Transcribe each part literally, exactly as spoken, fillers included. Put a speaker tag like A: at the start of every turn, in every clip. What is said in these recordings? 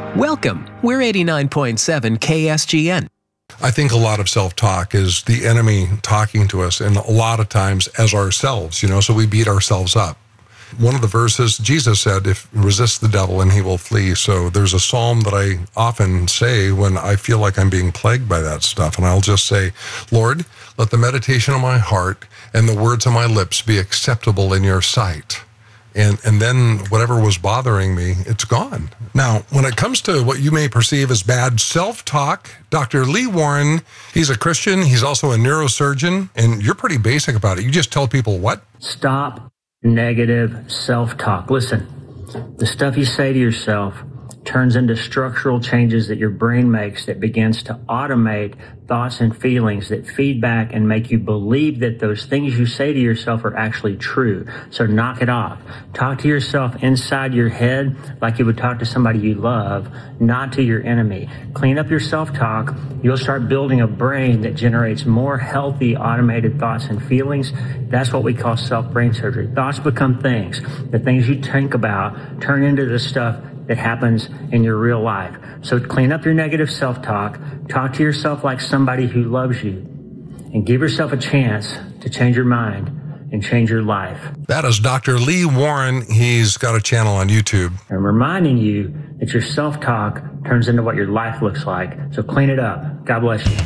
A: Welcome. We're eighty-nine point seven K S G N.
B: I think a lot of self-talk is the enemy talking to us, and a lot of times as ourselves, you know, so we beat ourselves up. One of the verses, Jesus said, if resist the devil and he will flee. So there's a psalm that I often say when I feel like I'm being plagued by that stuff. And I'll just say, Lord, let the meditation of my heart and the words of my lips be acceptable in your sight. And and then whatever was bothering me, it's gone. Now, when it comes to what you may perceive as bad self-talk, Doctor Lee Warren, he's a Christian. He's also a neurosurgeon. And you're pretty basic about it. You just tell people what?
C: Stop negative self-talk. Listen, the stuff you say to yourself turns into structural changes that your brain makes that begins to automate thoughts and feelings that feed back and make you believe that those things you say to yourself are actually true. So knock it off. Talk to yourself inside your head like you would talk to somebody you love, not to your enemy. Clean up your self-talk. You'll start building a brain that generates more healthy, automated thoughts and feelings. That's what we call self-brain surgery. Thoughts become things. The things you think about turn into the stuff that happens in your real life. So clean up your negative self-talk. Talk to yourself like somebody who loves you, and give yourself a chance to change your mind and change your life.
B: That is Doctor Lee Warren. He's got a channel on YouTube.
C: I'm reminding you that your self-talk turns into what your life looks like. So clean it up. God bless you.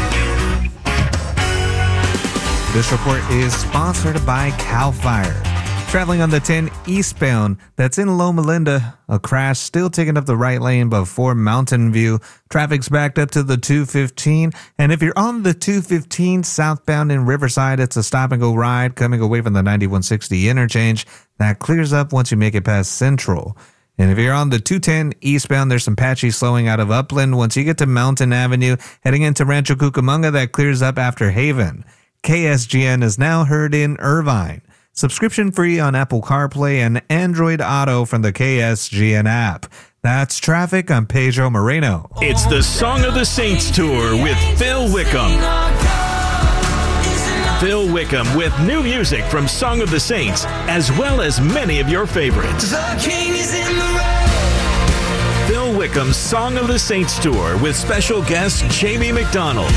D: This report is sponsored by CAL FIRE. Traveling on the ten eastbound, that's in Loma Linda, a crash still taking up the right lane before Mountain View. Traffic's backed up to the two fifteen, and if you're on the two fifteen southbound in Riverside, it's a stop-and-go ride coming away from the ninety-one sixty interchange. That clears up once you make it past Central. And if you're on the two ten eastbound, there's some patchy slowing out of Upland. Once you get to Mountain Avenue, heading into Rancho Cucamonga, that clears up after Haven. K S G N is now heard in Irvine. Subscription free on Apple CarPlay and Android Auto from the K S G N app. That's traffic. I'm Pedro Moreno.
E: It's the Song of the Saints Tour with Phil Wickham. Phil Wickham with new music from Song of the Saints, as well as many of your favorites. Phil Wickham's Song of the Saints Tour with special guest Jamie McDonald.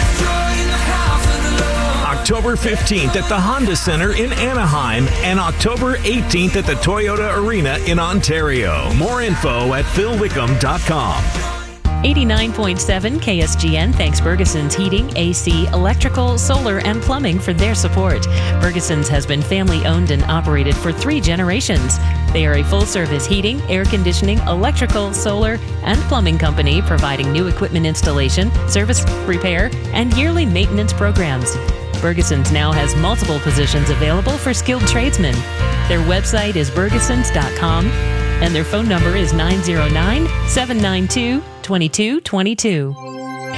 E: October fifteenth at the Honda Center in Anaheim and October eighteenth at the Toyota Arena in Ontario. More info at phil wickham dot com.
F: eighty-nine point seven K S G N thanks Bergeson's Heating, A C, Electrical, Solar, and Plumbing for their support. Bergeson's has been family-owned and operated for three generations. They are a full-service heating, air conditioning, electrical, solar, and plumbing company providing new equipment installation, service repair, and yearly maintenance programs. Bergeson's now has multiple positions available for skilled tradesmen. Their website is bergesons dot com, and their phone number is nine zero nine, seven nine two, two two two two.